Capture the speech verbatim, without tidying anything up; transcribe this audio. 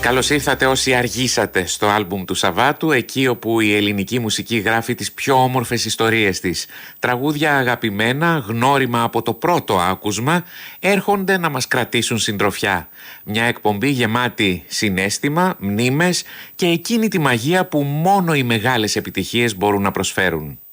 Καλώς ήρθατε όσοι αργήσατε στο άλμπουμ του Σαββάτου, εκεί όπου η ελληνική μουσική γράφει τις πιο όμορφες ιστορίες της. Τραγούδια αγαπημένα, γνώριμα από το πρώτο άκουσμα, έρχονται να μας κρατήσουν συντροφιά. Μια εκπομπή γεμάτη συναίσθημα, μνήμες και εκείνη τη μαγεία που μόνο οι μεγάλες επιτυχίες μπορούν να προσφέρουν.